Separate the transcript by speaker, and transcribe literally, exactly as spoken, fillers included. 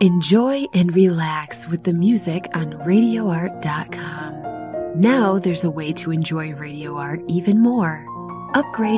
Speaker 1: Enjoy and relax with the music on radio art dot com. Now there's a way to enjoy Radio Art even more. Upgrade